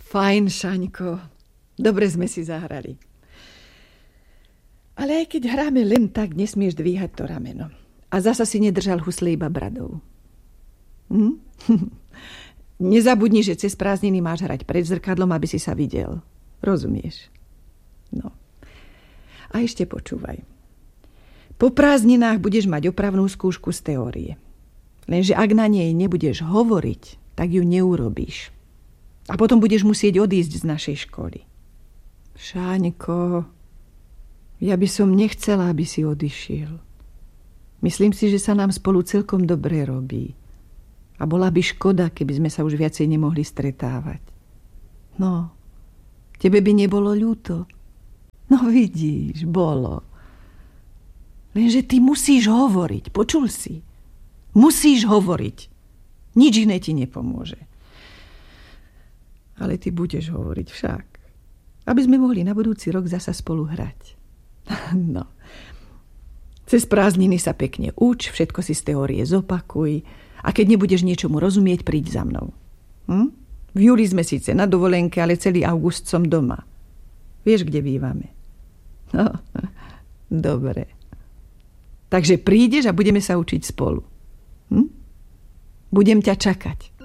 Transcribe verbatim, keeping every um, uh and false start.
Fajn, Šaňko. Dobre sme si zahrali. Ale aj keď hráme len tak, nesmieš dvíhať to rameno. A zasa si nedržal husle iba bradou. Hm? Nezabudni, že cez prázdniny máš hrať pred zrkadlom, aby si sa videl. Rozumieš? No. A ešte počúvaj. Po prázdninách budeš mať opravnú skúšku z teórie. Lenže ak na nej nebudeš hovoriť, tak ju neurobíš. A potom budeš musieť odísť z našej školy. Šáňko, ja by som nechcela, aby si odišiel. Myslím si, že sa nám spolu celkom dobre robí. A bola by škoda, keby sme sa už viacej nemohli stretávať. No, tebe by nebolo ľúto. No vidíš, bolo. Lenže ty musíš hovoriť, počul si? Musíš hovoriť. Nič iné ti nepomôže. Ale ty budeš hovoriť však. Aby sme mohli na budúci rok zasa spolu hrať. No. Cez prázdniny sa pekne uč, všetko si z teórie zopakuj a keď nebudeš niečomu rozumieť, príď za mnou. Hm? V júli sme síce na dovolenke, ale celý august som doma. Vieš, kde bývame? No, dobre. Takže prídeš a budeme sa učiť spolu. Hm? Budem ťa čakať.